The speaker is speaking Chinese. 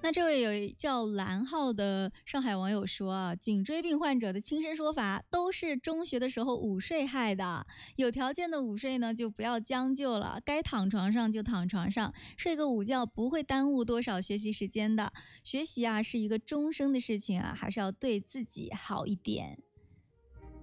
那这位有叫蓝浩的上海网友说啊，颈椎病患者的亲身说法都是中学的时候午睡害的，有条件的午睡呢就不要将就了，该躺床上就躺床上，睡个午觉不会耽误多少学习时间的。学习啊是一个终生的事情啊，还是要对自己好一点。